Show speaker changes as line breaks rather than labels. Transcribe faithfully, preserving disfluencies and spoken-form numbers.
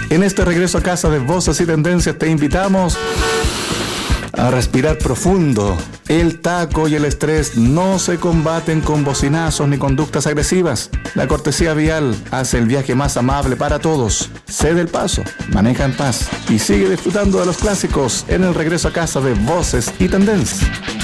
En este regreso a casa de Voces y Tendencias te invitamos a respirar profundo. El taco y el estrés no se combaten con bocinazos ni conductas agresivas. La cortesía vial hace el viaje más amable para todos. Cede el paso, maneja en paz y sigue disfrutando de los clásicos en el regreso a casa de Voces y Tendencias.